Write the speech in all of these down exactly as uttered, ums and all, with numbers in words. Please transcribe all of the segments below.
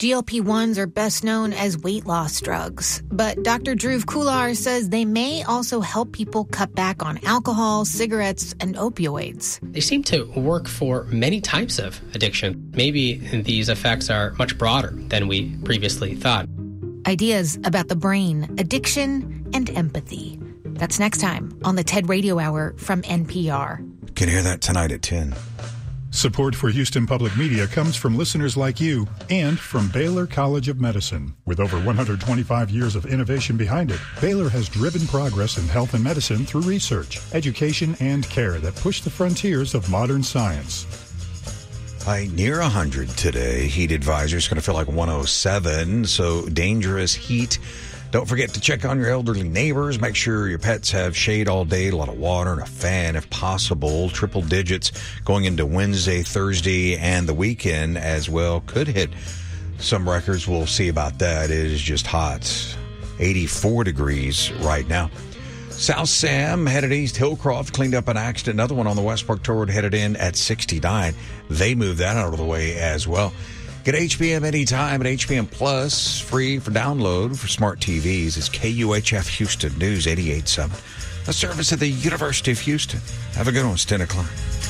G L P ones are best known as weight loss drugs, but Doctor Dhruv Kular says they may also help people cut back on alcohol, cigarettes, and opioids. They seem to work for many types of addiction. Maybe these effects are much broader than we previously thought. Ideas about the brain, addiction, and empathy. That's next time on the TED Radio Hour from N P R. You can hear that tonight at ten. Support for Houston Public Media comes from listeners like you and from Baylor College of Medicine. With over one hundred twenty-five years of innovation behind it, Baylor has driven progress in health and medicine through research, education, and care that push the frontiers of modern science. High near one hundred today. Heat advisory is going to feel like one oh seven, so dangerous heat. Don't forget to check on your elderly neighbors. Make sure your pets have shade all day, a lot of water, and a fan if possible. Triple digits going into Wednesday, Thursday, and the weekend as well. Could hit some records. We'll see about that. It is just hot. eighty-four degrees right now. South Sam headed east. Hillcroft cleaned up an accident. Another one on the West Park Toll Road headed in at sixty-nine. They moved that out of the way as well. Get H P M anytime at H P M Plus, free for download for smart T Vs. It's K U H F Houston News eighty-eight point seven, a service of the University of Houston. Have a good one. It's ten o'clock.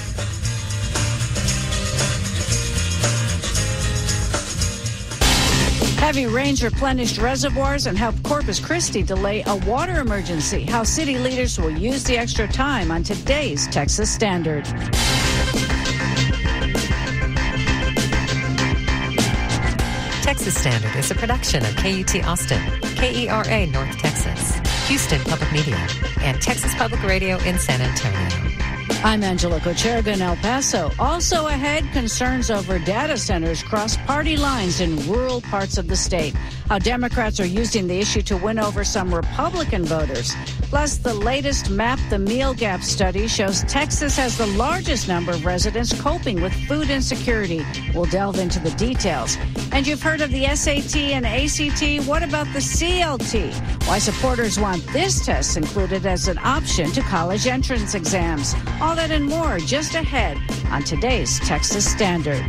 Heavy rains replenished reservoirs and helped Corpus Christi delay a water emergency. How city leaders will use the extra time on today's Texas Standard. Texas Standard is a production of K U T Austin, K E R A North Texas, Houston Public Media, and Texas Public Radio in San Antonio. I'm Angela Cocherga in El Paso. Also ahead, concerns over data centers cross party lines in rural parts of the state. How Democrats are using the issue to win over some Republican voters. Plus, the latest Map the Meal Gap study shows Texas has the largest number of residents coping with food insecurity. We'll delve into the details. And you've heard of the S A T and A C T. What about the C L T? Why supporters want this test included as an option to college entrance exams. All that and more just ahead on today's Texas Standard.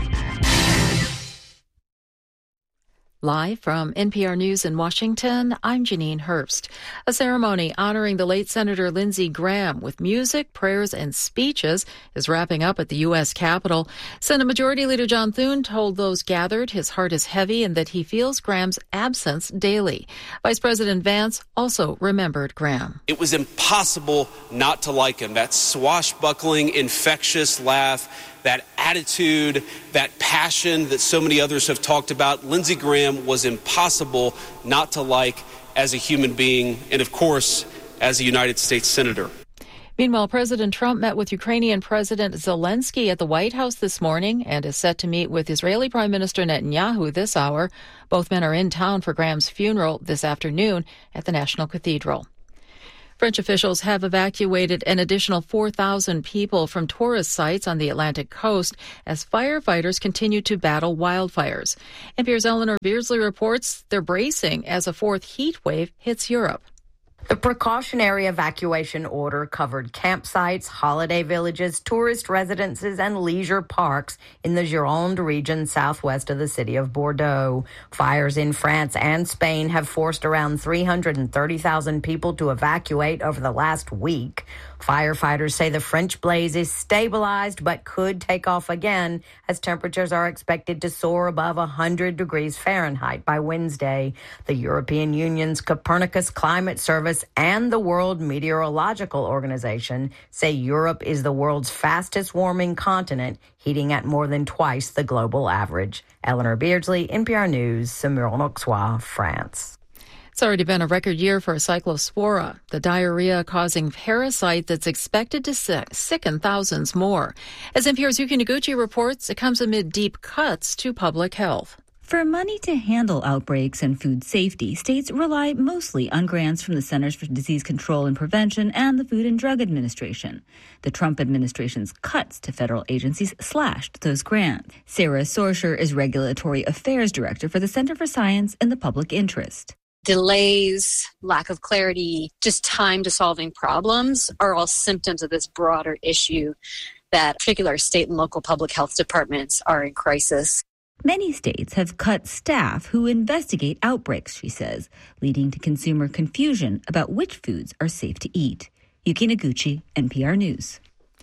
Live from N P R News in Washington, I'm Janine Herbst. A ceremony honoring the late Senator Lindsey Graham with music, prayers, and speeches is wrapping up at the U S Capitol. Senate Majority Leader John Thune told those gathered his heart is heavy and that he feels Graham's absence daily. Vice President Vance also remembered Graham. It was impossible not to like him. That swashbuckling, infectious laugh, that attitude, that passion that so many others have talked about. Lindsey Graham was impossible not to like as a human being and, of course, as a United States Senator. Meanwhile, President Trump met with Ukrainian President Zelensky at the White House this morning and is set to meet with Israeli Prime Minister Netanyahu this hour. Both men are in town for Graham's funeral this afternoon at the National Cathedral. French officials have evacuated an additional four thousand people from tourist sites on the Atlantic coast as firefighters continue to battle wildfires. N P R's Eleanor Beardsley reports they're bracing as a fourth heat wave hits Europe. The precautionary evacuation order covered campsites, holiday villages, tourist residences, and leisure parks in the Gironde region southwest of the city of Bordeaux. Fires in France and Spain have forced around three hundred thirty thousand people to evacuate over the last week. Firefighters say the French blaze is stabilized but could take off again as temperatures are expected to soar above one hundred degrees Fahrenheit by Wednesday. The European Union's Copernicus Climate Service and the World Meteorological Organization say Europe is the world's fastest warming continent, heating at more than twice the global average. Eleanor Beardsley, N P R News, Saumur-en-Auxois, France. It's already been a record year for Cyclospora, the diarrhea-causing parasite that's expected to sicken thousands more. As N P R's Yuki Noguchi reports, it comes amid deep cuts to public health. For money to handle outbreaks and food safety, states rely mostly on grants from the Centers for Disease Control and Prevention and the Food and Drug Administration. The Trump administration's cuts to federal agencies slashed those grants. Sarah Sorsher is Regulatory Affairs Director for the Center for Science and the Public Interest. Delays, lack of clarity, just time to solving problems are all symptoms of this broader issue that particular state and local public health departments are in crisis. Many states have cut staff who investigate outbreaks, she says, leading to consumer confusion about which foods are safe to eat. Yuki Noguchi, N P R News.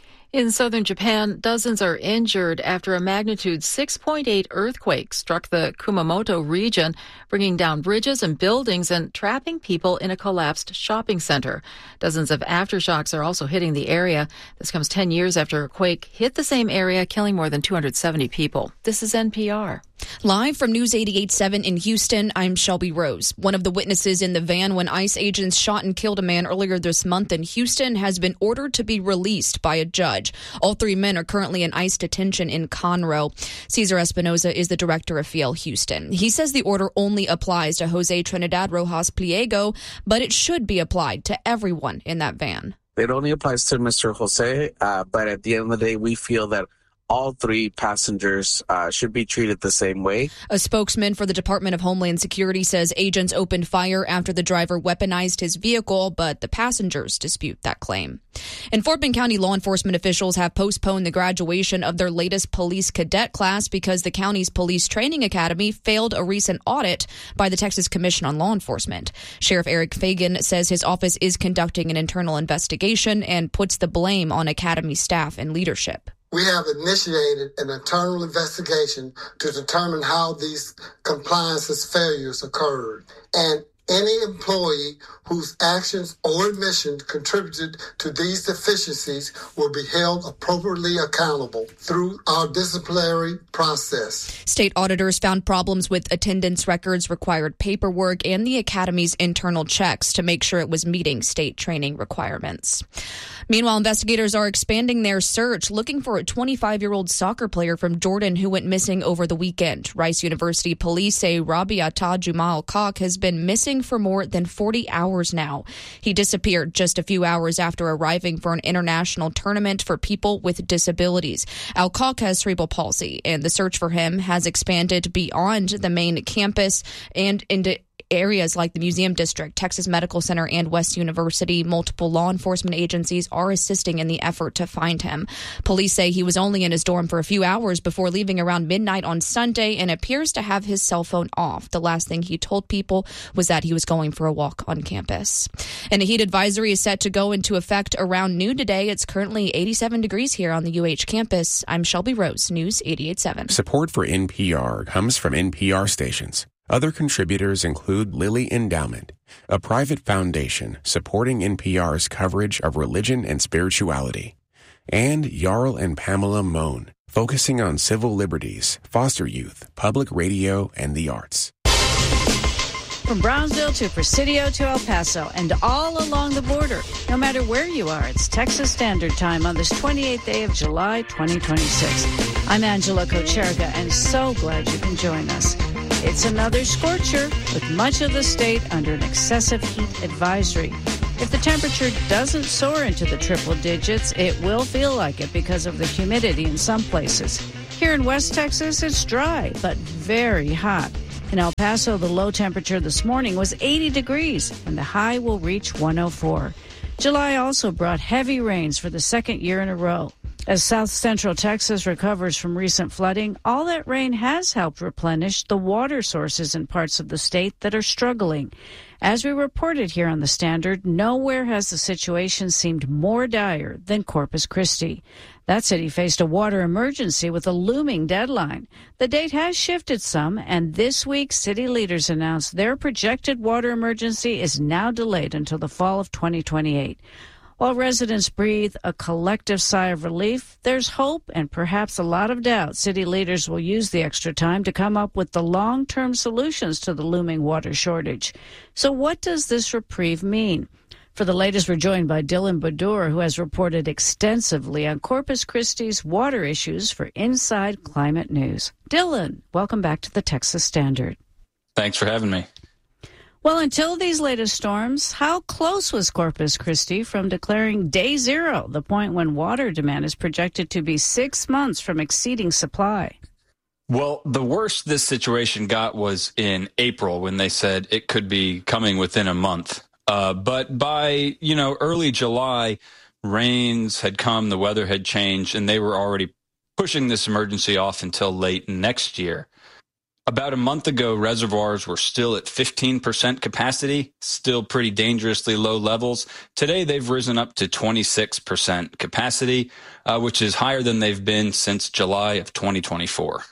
In southern Japan, dozens are injured after a magnitude six point eight earthquake struck the Kumamoto region, bringing down bridges and buildings and trapping people in a collapsed shopping center. Dozens of aftershocks are also hitting the area. This comes ten years after a quake hit the same area, killing more than two hundred seventy people. This is N P R. Live from News eighty-eight point seven in Houston, I'm Shelby Rose. One of the witnesses in the van when ICE agents shot and killed a man earlier this month in Houston has been ordered to be released by a judge. All three men are currently in ICE detention in Conroe. Cesar Espinoza is the director of F I E L Houston. He says the order only applies to Jose Trinidad Rojas Pliego, but it should be applied to everyone in that van. It only applies to Mister Jose, uh, but at the end of the day, we feel that all three passengers uh, should be treated the same way. A spokesman for the Department of Homeland Security says agents opened fire after the driver weaponized his vehicle, but the passengers dispute that claim. In Fort Bend County, law enforcement officials have postponed the graduation of their latest police cadet class because the county's police training academy failed a recent audit by the Texas Commission on Law Enforcement. Sheriff Eric Fagan says his office is conducting an internal investigation and puts the blame on academy staff and leadership. We have initiated an internal investigation to determine how these compliances failures occurred. And any employee whose actions or omissions contributed to these deficiencies will be held appropriately accountable through our disciplinary process. State auditors found problems with attendance records, required paperwork, and the academy's internal checks to make sure it was meeting state training requirements. Meanwhile, investigators are expanding their search, looking for a twenty-five-year-old soccer player from Jordan who went missing over the weekend. Rice University police say Rabi Atta Jumal Kak has been missing for more than forty hours now. He disappeared just a few hours after arriving for an international tournament for people with disabilities. Al-Kak has cerebral palsy, and the search for him has expanded beyond the main campus and into areas like the Museum District, Texas Medical Center, and West University. Multiple law enforcement agencies are assisting in the effort to find him. Police say he was only in his dorm for a few hours before leaving around midnight on Sunday and appears to have his cell phone off. The last thing he told people was that he was going for a walk on campus. And a heat advisory is set to go into effect around noon today. It's currently eighty-seven degrees here on the U H campus. I'm Shelby Rose, News eighty-eight point seven. Support for N P R comes from N P R stations. Other contributors include Lilly Endowment, a private foundation supporting N P R's coverage of religion and spirituality, and Jarl and Pamela Mohn, focusing on civil liberties, foster youth, public radio, and the arts. From Brownsville to Presidio to El Paso and all along the border, no matter where you are, it's Texas Standard Time on this twenty-eighth day of July, twenty twenty-six. I'm Angela Kocherga, and so glad you can join us. It's another scorcher with much of the state under an excessive heat advisory. If the temperature doesn't soar into the triple digits, it will feel like it because of the humidity in some places. Here in West Texas, it's dry, but very hot. In El Paso, the low temperature this morning was eighty degrees, and the high will reach one oh four. July also brought heavy rains for the second year in a row. As South Central Texas recovers from recent flooding, all that rain has helped replenish the water sources in parts of the state that are struggling. As we reported here on the Standard, nowhere has the situation seemed more dire than Corpus Christi. That city faced a water emergency with a looming deadline. The date has shifted some, and this week city leaders announced their projected water emergency is now delayed until the fall of twenty twenty-eight. While residents breathe a collective sigh of relief, there's hope and perhaps a lot of doubt city leaders will use the extra time to come up with the long-term solutions to the looming water shortage. So what does this reprieve mean? For the latest, we're joined by Dylan Badur, who has reported extensively on Corpus Christi's water issues for Inside Climate News. Dylan, welcome back to the Texas Standard. Thanks for having me. Well, until these latest storms, how close was Corpus Christi from declaring day zero, the point when water demand is projected to be six months from exceeding supply? Well, the worst this situation got was in April when they said it could be coming within a month. Uh, but by, you know, early July, rains had come, the weather had changed, and they were already pushing this emergency off until late next year. About a month ago, reservoirs were still at fifteen percent capacity, still pretty dangerously low levels. Today, they've risen up to twenty-six percent capacity, uh, which is higher than they've been since July of twenty twenty-four.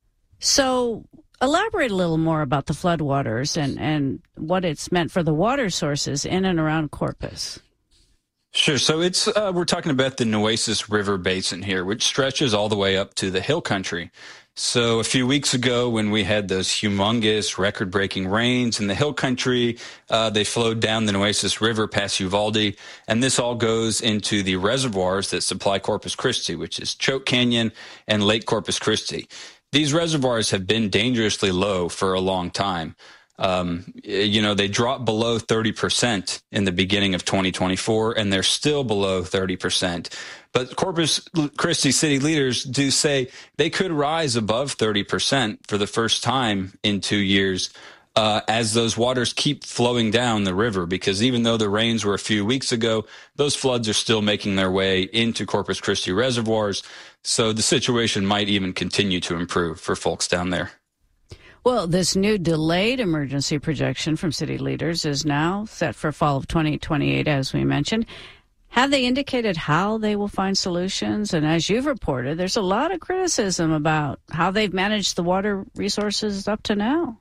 So elaborate a little more about the floodwaters and, and what it's meant for the water sources in and around Corpus. Sure. So it's uh, we're talking about the Nueces River Basin here, which stretches all the way up to the Hill Country. So a few weeks ago, when we had those humongous record-breaking rains in the Hill Country, uh, they flowed down the Nueces River past Uvalde, and this all goes into the reservoirs that supply Corpus Christi, which is Choke Canyon and Lake Corpus Christi. These reservoirs have been dangerously low for a long time. Um, you know, they dropped below thirty percent in the beginning of twenty twenty-four, and they're still below thirty percent. But Corpus Christi city leaders do say they could rise above thirty percent for the first time in two years uh, as those waters keep flowing down the river, because even though the rains were a few weeks ago, those floods are still making their way into Corpus Christi reservoirs. So the situation might even continue to improve for folks down there. Well, this new delayed emergency projection from city leaders is now set for fall of twenty twenty-eight, as we mentioned. Have they indicated how they will find solutions? And as you've reported, there's a lot of criticism about how they've managed the water resources up to now.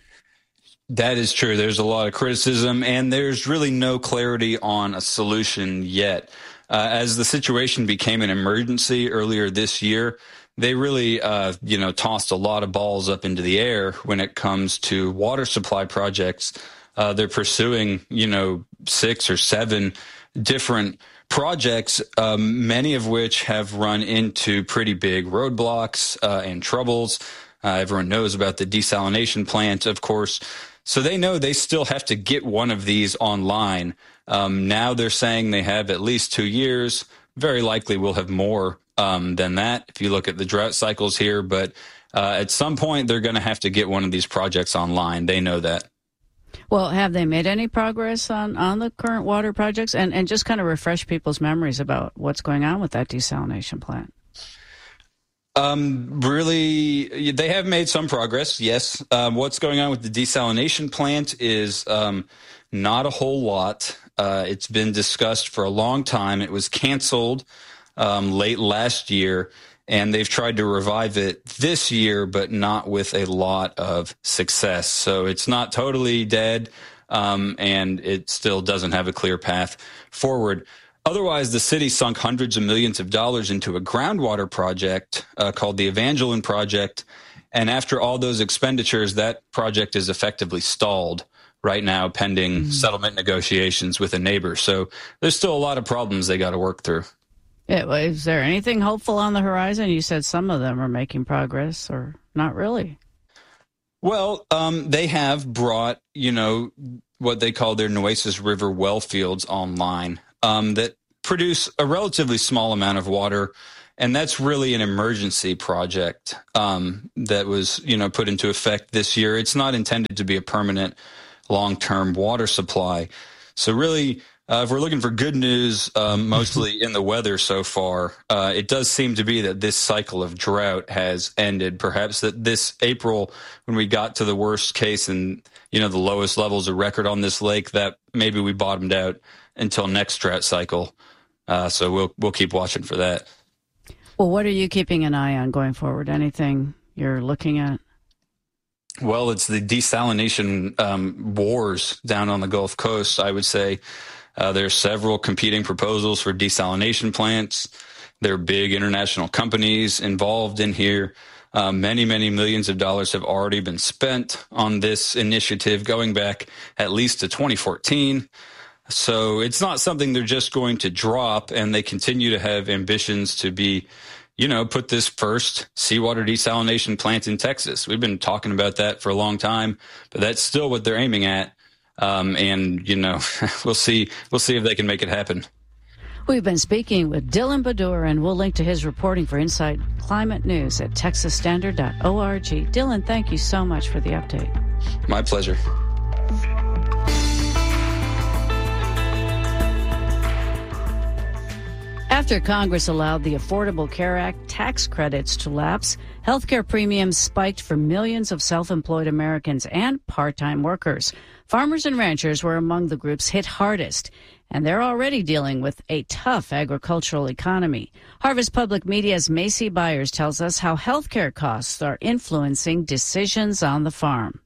That is true. There's a lot of criticism, and there's really no clarity on a solution yet. Uh, as the situation became an emergency earlier this year, they really, uh, you know, tossed a lot of balls up into the air when it comes to water supply projects. Uh, they're pursuing, you know, six or seven different projects, um, many of which have run into pretty big roadblocks uh, and troubles. Uh, everyone knows about the desalination plant, of course. So they know they still have to get one of these online. Um, now they're saying they have at least two years. Very likely we'll have more um, than that if you look at the drought cycles here. But uh, at some point, they're going to have to get one of these projects online. They know that. Well, have they made any progress on, on the current water projects? And, and just kind of refresh people's memories about what's going on with that desalination plant. Um, really, they have made some progress, yes. Um, what's going on with the desalination plant is um, not a whole lot. Uh, it's been discussed for a long time. It was canceled um, late last year, and they've tried to revive it this year, but not with a lot of success. So it's not totally dead, um, and it still doesn't have a clear path forward. Otherwise, the city sunk hundreds of millions of dollars into a groundwater project uh, called the Evangeline Project. And after all those expenditures, that project is effectively stalled right now, pending mm-hmm. settlement negotiations with a neighbor. So there's still a lot of problems they got to work through. Yeah, well, is there anything hopeful on the horizon? You said some of them are making progress, or not really? Well, um, they have brought, you know, what they call their Nueces River well fields online. Um, that produce a relatively small amount of water, and that's really an emergency project um, that was, you know, put into effect this year. It's not intended to be a permanent, long-term water supply. So really, uh, if we're looking for good news, um, mostly in the weather so far, uh, it does seem to be that this cycle of drought has ended. Perhaps that this April, when we got to the worst case and, you know, the lowest levels of record on this lake, that maybe we bottomed out until next drought cycle. Uh, so we'll we'll keep watching for that. Well, what are you keeping an eye on going forward? Anything you're looking at? Well, it's the desalination um, wars down on the Gulf Coast, I would say. Uh, there are several competing proposals for desalination plants. There are big international companies involved in here. Uh, many, many millions of dollars have already been spent on this initiative going back at least to twenty fourteen. So it's not something they're just going to drop, and they continue to have ambitions to be, you know, put this first seawater desalination plant in Texas. We've been talking about that for a long time, but that's still what they're aiming at. Um, and, you know, we'll see, we'll see if they can make it happen. We've been speaking with Dylan Badur, and we'll link to his reporting for Inside Climate News at texas standard dot org. Dylan, thank you so much for the update. My pleasure. After Congress allowed the Affordable Care Act tax credits to lapse, healthcare premiums spiked for millions of self-employed Americans and part-time workers. Farmers and ranchers were among the groups hit hardest, and they're already dealing with a tough agricultural economy. Harvest Public Media's Macy Byers tells us how healthcare costs are influencing decisions on the farm.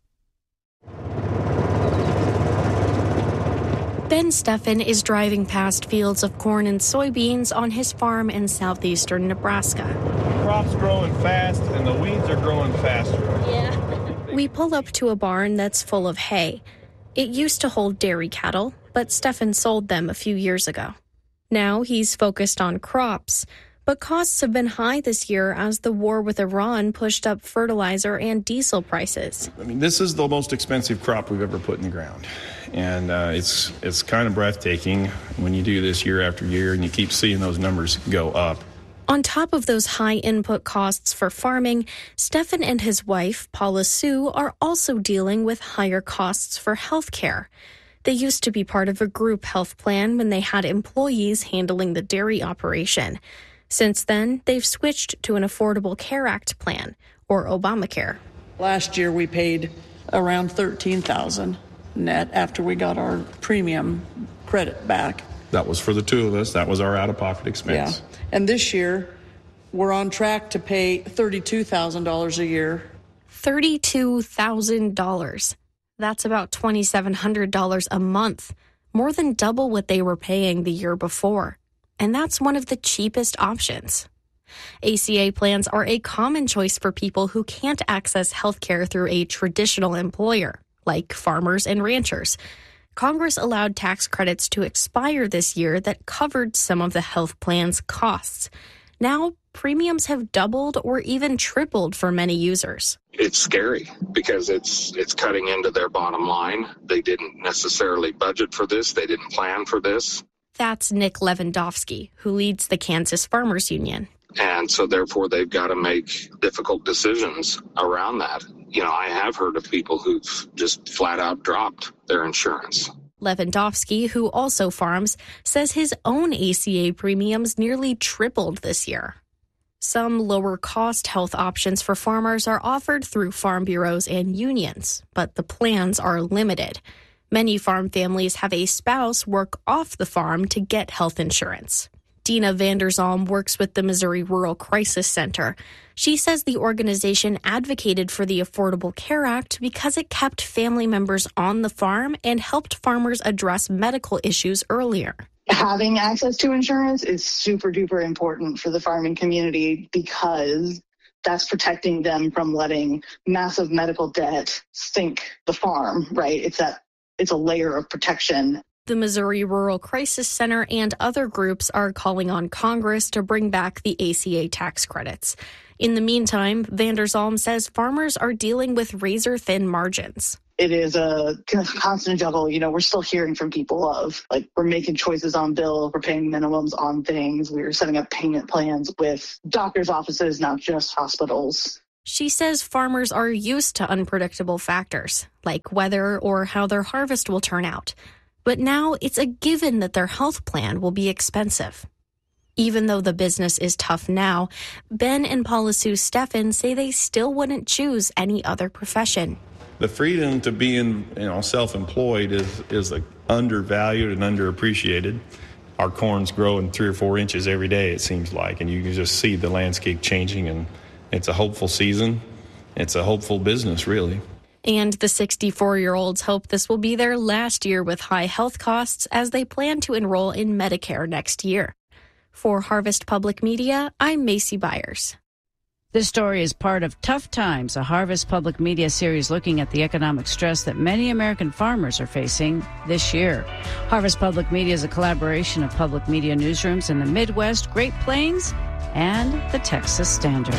Ben Steffen is driving past fields of corn and soybeans on his farm in southeastern Nebraska. The crop's growing fast and the weeds are growing faster. Yeah. We pull up to a barn that's full of hay. It used to hold dairy cattle, but Steffen sold them a few years ago. Now he's focused on crops, but costs have been high this year as the war with Iran pushed up fertilizer and diesel prices. I mean, this is the most expensive crop we've ever put in the ground. And uh, it's it's kind of breathtaking when you do this year after year and you keep seeing those numbers go up. On top of those high input costs for farming, Steffen and his wife, Paula Sue, are also dealing with higher costs for health care. They used to be part of a group health plan when they had employees handling the dairy operation. Since then, they've switched to an Affordable Care Act plan, or Obamacare. Last year we paid around thirteen thousand dollars net after we got our premium credit back. That was for the two of us. That was our out-of-pocket expense. Yeah. And this year, we're on track to pay thirty-two thousand dollars a year. thirty-two thousand dollars. That's about two thousand seven hundred dollars a month, more than double what they were paying the year before. And that's one of the cheapest options. A C A plans are a common choice for people who can't access health care through a traditional employer, like farmers and ranchers. Congress allowed tax credits to expire this year that covered some of the health plan's costs. Now, premiums have doubled or even tripled for many users. It's scary because it's it's cutting into their bottom line. They didn't necessarily budget for this. They didn't plan for this. That's Nick Lewandowski, who leads the Kansas Farmers Union. And so therefore they've got to make difficult decisions around that. You know, I have heard of people who've just flat out dropped their insurance. Lewandowski, who also farms, says his own A C A premiums nearly tripled this year. Some lower-cost health options for farmers are offered through farm bureaus and unions, but the plans are limited. Many farm families have a spouse work off the farm to get health insurance. Dina Vanderzalm works with the Missouri Rural Crisis Center. She says the organization advocated for the Affordable Care Act because it kept family members on the farm and helped farmers address medical issues earlier. Having access to insurance is super duper important for the farming community because that's protecting them from letting massive medical debt sink the farm, right? It's that it's a layer of protection. The Missouri Rural Crisis Center and other groups are calling on Congress to bring back the A C A tax credits. In the meantime, Vanderzalm says farmers are dealing with razor-thin margins. It is a constant juggle. You know, we're still hearing from people of, like, we're making choices on bills, we're paying minimums on things, we're setting up payment plans with doctors' offices, not just hospitals. She says farmers are used to unpredictable factors, like weather or how their harvest will turn out. But now it's a given that their health plan will be expensive. Even though the business is tough now, Ben and Paula Sue Steffen say they still wouldn't choose any other profession. The freedom to be in, you know, self-employed is is like undervalued and underappreciated. Our corn's growing three or four inches every day, it seems like, and you can just see the landscape changing, and it's a hopeful season. It's a hopeful business, really. And the sixty-four-year-olds hope this will be their last year with high health costs as they plan to enroll in Medicare next year. For Harvest Public Media, I'm Macy Byers. This story is part of Tough Times, a Harvest Public Media series looking at the economic stress that many American farmers are facing this year. Harvest Public Media is a collaboration of public media newsrooms in the Midwest, Great Plains, and the Texas Standard.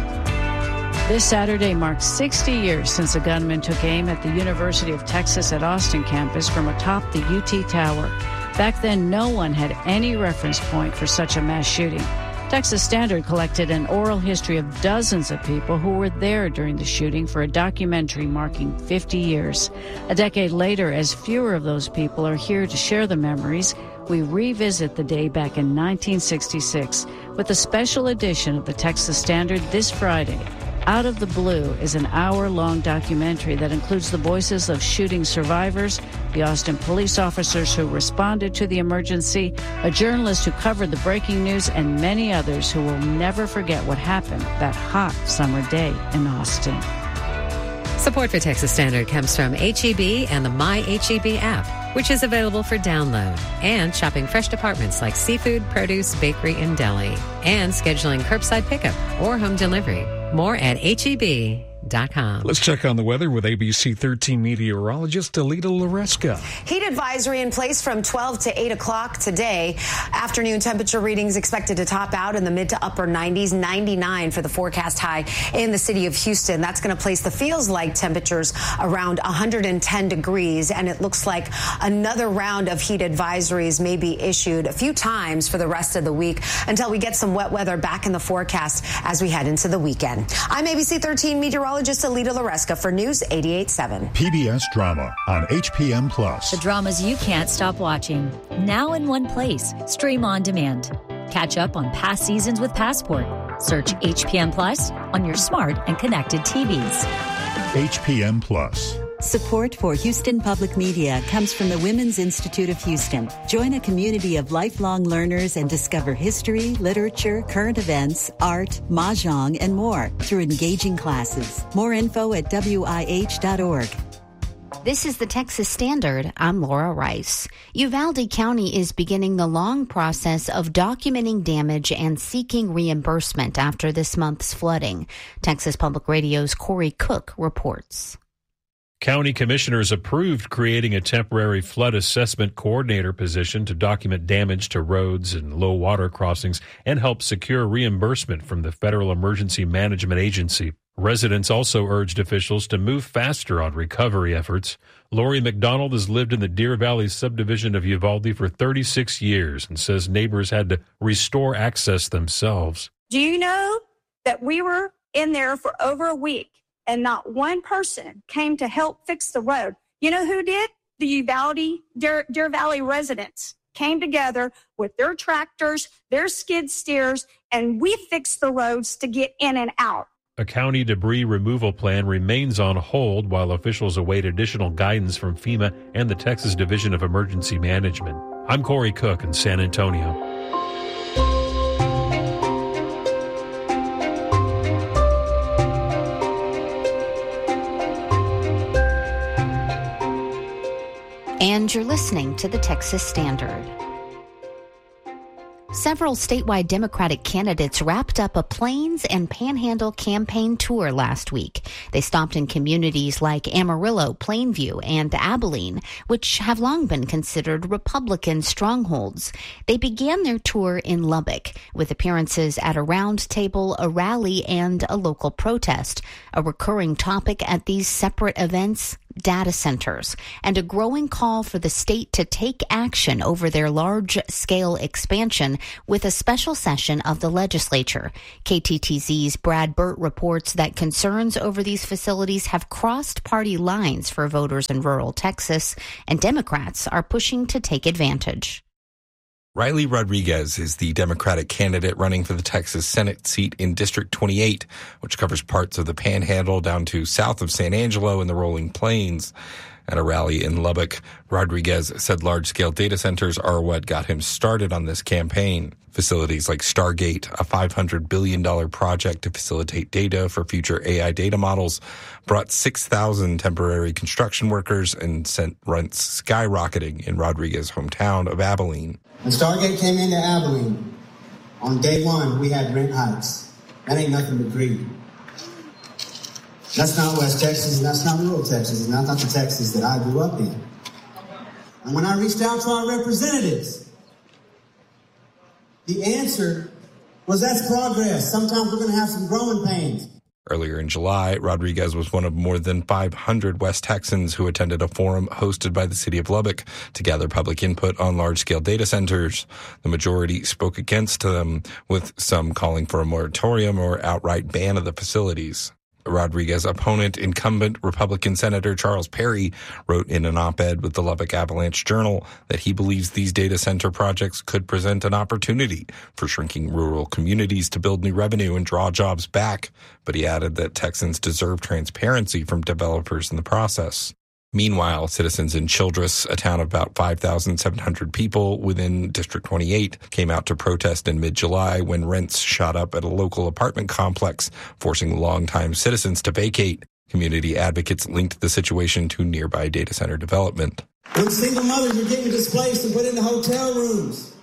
This Saturday marks sixty years since a gunman took aim at the University of Texas at Austin campus from atop the U T Tower. Back then, no one had any reference point for such a mass shooting. Texas Standard collected an oral history of dozens of people who were there during the shooting for a documentary marking fifty years. A decade later, as fewer of those people are here to share the memories, we revisit the day back in nineteen sixty-six with a special edition of the Texas Standard this Friday. Out of the Blue is an hour-long documentary that includes the voices of shooting survivors, the Austin police officers who responded to the emergency, a journalist who covered the breaking news, and many others who will never forget what happened that hot summer day in Austin. Support for Texas Standard comes from H E B and the My H E B app, which is available for download, and shopping fresh departments like seafood, produce, bakery, and deli, and scheduling curbside pickup or home delivery. More at H E B dot com. Let's check on the weather with A B C thirteen meteorologist Alita Loresca. Heat advisory in place from twelve to eight o'clock today. Afternoon temperature readings expected to top out in the mid to upper nineties, ninety-nine for the forecast high in the city of Houston. That's going to place the feels like temperatures around one hundred ten degrees, and it looks like another round of heat advisories may be issued a few times for the rest of the week until we get some wet weather back in the forecast as we head into the weekend. I'm A B C thirteen meteorologist Alita Loresca for News eighty-eight point seven. P B S Drama on H P M Plus. The dramas you can't stop watching. Now in one place. Stream on demand. Catch up on past seasons with Passport. Search H P M Plus on your smart and connected T Vs. H P M Plus. Support for Houston Public Media comes from the Women's Institute of Houston. Join a community of lifelong learners and discover history, literature, current events, art, mahjong, and more through engaging classes. More info at W I H dot org. This is the Texas Standard. I'm Laura Rice. Uvalde County is beginning the long process of documenting damage and seeking reimbursement after this month's flooding. Texas Public Radio's Corey Cook reports. County commissioners approved creating a temporary flood assessment coordinator position to document damage to roads and low water crossings and help secure reimbursement from the Federal Emergency Management Agency. Residents also urged officials to move faster on recovery efforts. Lori McDonald has lived in the Deer Valley subdivision of Uvalde for thirty-six years and says neighbors had to restore access themselves. Do you know that we were in there for over a week and not one person came to help fix the road? You know who did? The Uvalde, Deer, Deer Valley residents came together with their tractors, their skid steers, and we fixed the roads to get in and out. A county debris removal plan remains on hold while officials await additional guidance from FEMA and the Texas Division of Emergency Management. I'm Corey Cook in San Antonio. And you're listening to the Texas Standard. Several statewide Democratic candidates wrapped up a Plains and Panhandle campaign tour last week. They stopped in communities like Amarillo, Plainview, and Abilene, which have long been considered Republican strongholds. They began their tour in Lubbock with appearances at a round table, a rally, and a local protest. A recurring topic at these separate events: data centers, and a growing call for the state to take action over their large-scale expansion with a special session of the legislature. K T T Z's Brad Burt reports that concerns over these facilities have crossed party lines for voters in rural Texas, and Democrats are pushing to take advantage. Riley Rodriguez is the Democratic candidate running for the Texas Senate seat in District twenty-eight, which covers parts of the Panhandle down to south of San Angelo and the Rolling Plains. At a rally in Lubbock, Rodriguez said large-scale data centers are what got him started on this campaign. Facilities like Stargate, a five hundred billion dollars project to facilitate data for future A I data models, brought six thousand temporary construction workers and sent rents skyrocketing in Rodriguez's hometown of Abilene. When Stargate came into Abilene, on day one, we had rent hikes. That ain't nothing but greed. That's not West Texas, and that's not rural Texas, and that's not the Texas that I grew up in. And when I reached out to our representatives, the answer was, that's progress. Sometimes we're going to have some growing pains. Earlier in July, Rodriguez was one of more than five hundred West Texans who attended a forum hosted by the city of Lubbock to gather public input on large-scale data centers. The majority spoke against them, with some calling for a moratorium or outright ban of the facilities. Rodriguez's opponent, incumbent Republican Senator Charles Perry, wrote in an op-ed with the Lubbock Avalanche Journal that he believes these data center projects could present an opportunity for shrinking rural communities to build new revenue and draw jobs back, but he added that Texans deserve transparency from developers in the process. Meanwhile, citizens in Childress, a town of about five thousand seven hundred people within District twenty-eight, came out to protest in mid-July when rents shot up at a local apartment complex, forcing longtime citizens to vacate. Community advocates linked the situation to nearby data center development. When single mothers are getting displaced and put into hotel rooms,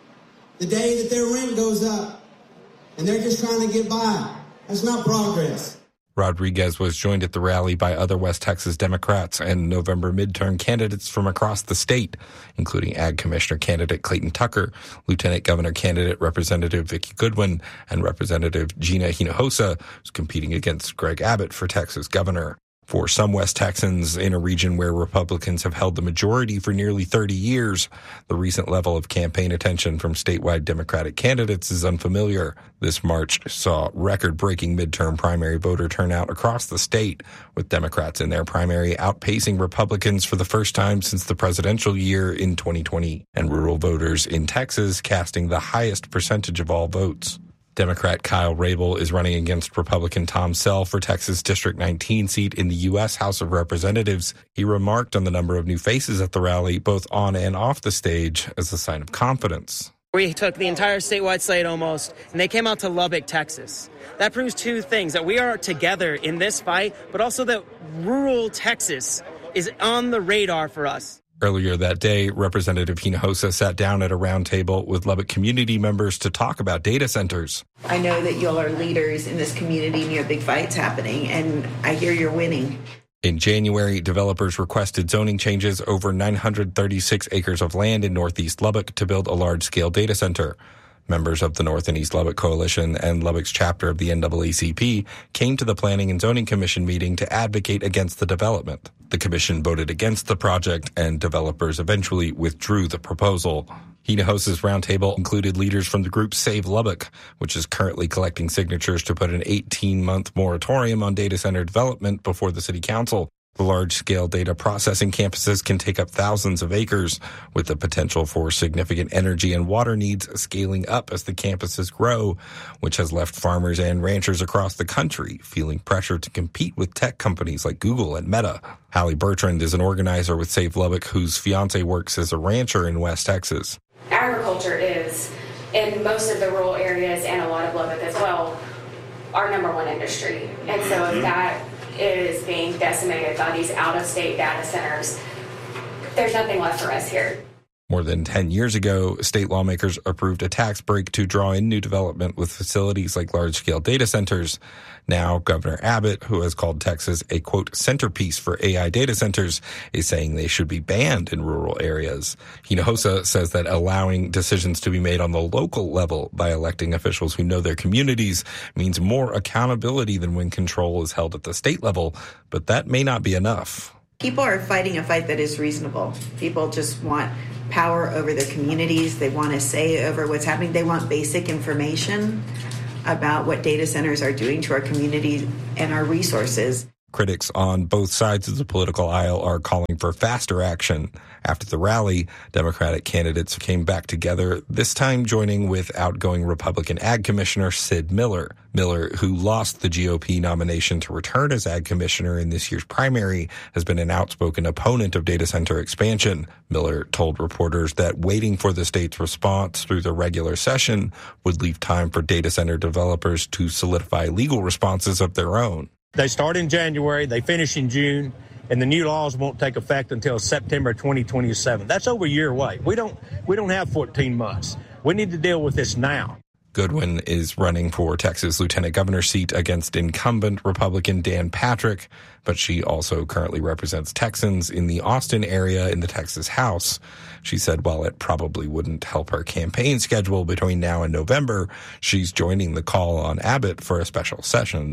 the day that their rent goes up, and they're just trying to get by, that's not progress. Rodriguez was joined at the rally by other West Texas Democrats and November midterm candidates from across the state, including Ag Commissioner candidate Clayton Tucker, Lieutenant Governor candidate Representative Vicki Goodwin, and Representative Gina Hinojosa, who's competing against Greg Abbott for Texas governor. For some West Texans in a region where Republicans have held the majority for nearly thirty years, the recent level of campaign attention from statewide Democratic candidates is unfamiliar. This March saw record-breaking midterm primary voter turnout across the state, with Democrats in their primary outpacing Republicans for the first time since the presidential year in twenty twenty, and rural voters in Texas casting the highest percentage of all votes. Democrat Kyle Rabel is running against Republican Tom Self for Texas District nineteen seat in the U S House of Representatives. He remarked on the number of new faces at the rally, both on and off the stage, as a sign of confidence. We took the entire statewide slate almost, and they came out to Lubbock, Texas. That proves two things, that we are together in this fight, but also that rural Texas is on the radar for us. Earlier that day, Representative Hinojosa sat down at a round table with Lubbock community members to talk about data centers. I know that y'all are leaders in this community and you have big fights happening, and I hear you're winning. In January, developers requested zoning changes over nine hundred thirty-six acres of land in northeast Lubbock to build a large-scale data center. Members of the North and East Lubbock Coalition and Lubbock's chapter of the N double A C P came to the Planning and Zoning Commission meeting to advocate against the development. The commission voted against the project, and developers eventually withdrew the proposal. Hinojosa's roundtable included leaders from the group Save Lubbock, which is currently collecting signatures to put an eighteen-month moratorium on data center development before the city council. The large-scale data processing campuses can take up thousands of acres, with the potential for significant energy and water needs scaling up as the campuses grow, which has left farmers and ranchers across the country feeling pressure to compete with tech companies like Google and Meta. Hallie Bertrand is an organizer with Save Lubbock, whose fiance works as a rancher in West Texas. Agriculture is, in most of the rural areas and a lot of Lubbock as well, our number one industry. And so if that is being decimated by these out-of-state data centers, there's nothing left for us here. More than ten years ago, state lawmakers approved a tax break to draw in new development with facilities like large-scale data centers. Now, Governor Abbott, who has called Texas a, quote, centerpiece for A I data centers, is saying they should be banned in rural areas. Hinojosa says that allowing decisions to be made on the local level by electing officials who know their communities means more accountability than when control is held at the state level, but that may not be enough. People are fighting a fight that is reasonable. People just want power over their communities. They want to say over what's happening. They want basic information about what data centers are doing to our community and our resources. Critics on both sides of the political aisle are calling for faster action. After the rally, Democratic candidates came back together, this time joining with outgoing Republican Ag Commissioner Sid Miller. Miller, who lost the G O P nomination to return as Ag Commissioner in this year's primary, has been an outspoken opponent of data center expansion. Miller told reporters that waiting for the state's response through the regular session would leave time for data center developers to solidify legal responses of their own. They start in January, they finish in June, and the new laws won't take effect until September twenty twenty-seven. That's over a year away. We don't we don't have fourteen months. We need to deal with this now. Goodwin is running for Texas Lieutenant Governor seat against incumbent Republican Dan Patrick, but she also currently represents Texans in the Austin area in the Texas House. She said while it probably wouldn't help her campaign schedule between now and November, she's joining the call on Abbott for a special session. We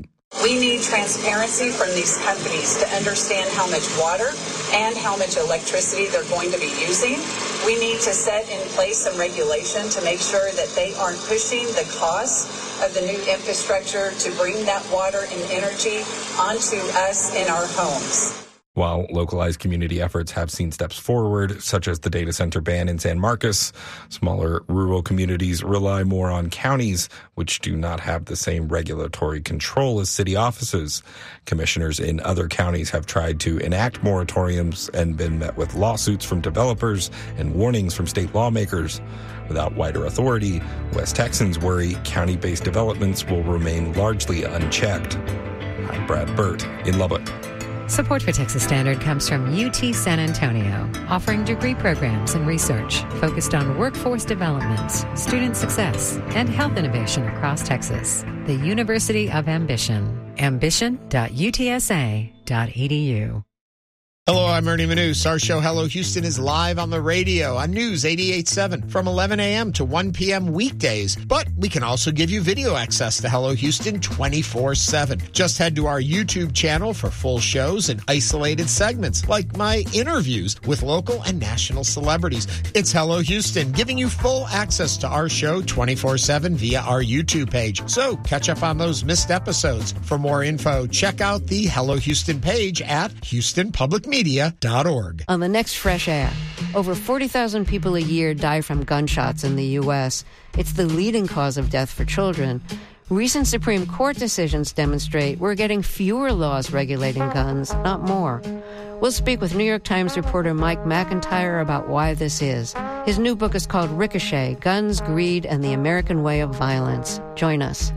We need transparency from these companies to understand how much water and how much electricity they're going to be using. We need to set in place some regulation to make sure that they aren't pushing the cost of the new infrastructure to bring that water and energy onto us in our homes. While localized community efforts have seen steps forward, such as the data center ban in San Marcos, smaller rural communities rely more on counties, which do not have the same regulatory control as city offices. Commissioners in other counties have tried to enact moratoriums and been met with lawsuits from developers and warnings from state lawmakers. Without wider authority, West Texans worry county-based developments will remain largely unchecked. I'm Brad Burt in Lubbock. Support for Texas Standard comes from U T San Antonio, offering degree programs and research focused on workforce development, student success, and health innovation across Texas. The University of Ambition. ambition dot u t s a dot e d u. Hello, I'm Ernie Manous. Our show, Hello Houston, is live on the radio on News eighty-eight point seven from eleven a.m. to one p.m. weekdays. But we can also give you video access to Hello Houston twenty-four seven. Just head to our YouTube channel for full shows and isolated segments, like my interviews with local and national celebrities. It's Hello Houston, giving you full access to our show twenty-four seven via our YouTube page. So catch up on those missed episodes. For more info, check out the Hello Houston page at Houston Public Media. Media dot org. On the next Fresh Air, over forty thousand people a year die from gunshots in the U S. It's the leading cause of death for children. Recent Supreme Court decisions demonstrate we're getting fewer laws regulating guns, not more. We'll speak with New York Times reporter Mike McIntyre about why this is. His new book is called Ricochet, Guns, Greed, and the American Way of Violence. Join us.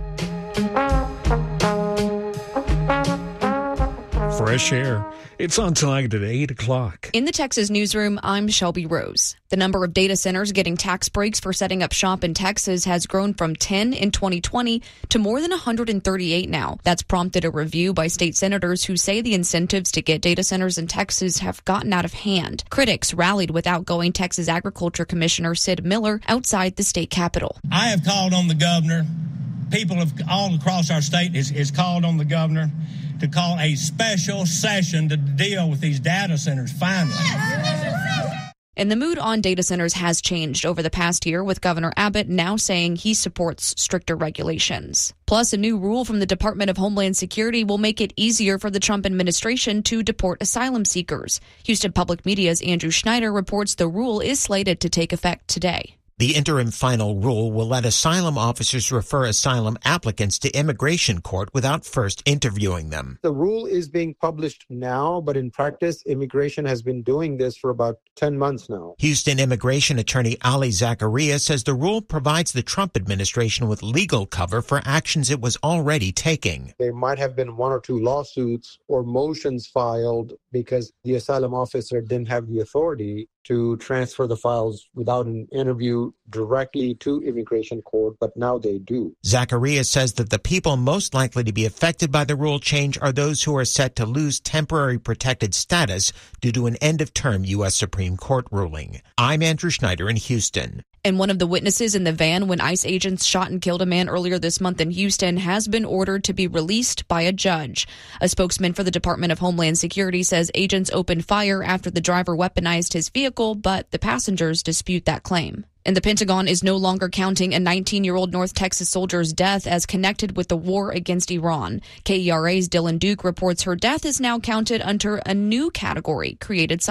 Fresh Air. It's on tonight at eight o'clock. In the Texas newsroom, I'm Shelby Rose. The number of data centers getting tax breaks for setting up shop in Texas has grown from ten in twenty twenty to more than one hundred thirty-eight now. That's prompted a review by state senators who say the incentives to get data centers in Texas have gotten out of hand. Critics rallied with outgoing Texas Agriculture Commissioner Sid Miller outside the state capitol. I have called on the governor. People have, all across our state has, has called on the governor to call a special session to deal with these data centers finally. And the mood on data centers has changed over the past year, with Governor Abbott now saying he supports stricter regulations. Plus, a new rule from the Department of Homeland Security will make it easier for the Trump administration to deport asylum seekers. Houston Public Media's Andrew Schneider reports the rule is slated to take effect today. The interim final rule will let asylum officers refer asylum applicants to immigration court without first interviewing them. The rule is being published now, but in practice, immigration has been doing this for about ten months now. Houston immigration attorney Ali Zakaria says the rule provides the Trump administration with legal cover for actions it was already taking. There might have been one or two lawsuits or motions filed because the asylum officer didn't have the authority to transfer the files without an interview directly to immigration court, but now they do. Zacharias says that the people most likely to be affected by the rule change are those who are set to lose temporary protected status due to an end-of-term U S Supreme Court ruling. I'm Andrew Schneider in Houston. And one of the witnesses in the van when ICE agents shot and killed a man earlier this month in Houston has been ordered to be released by a judge. A spokesman for the Department of Homeland Security says agents opened fire after the driver weaponized his vehicle, but the passengers dispute that claim. And the Pentagon is no longer counting a nineteen-year-old North Texas soldier's death as connected with the war against Iran. K E R A's Dylan Duke reports her death is now counted under a new category created Sunday.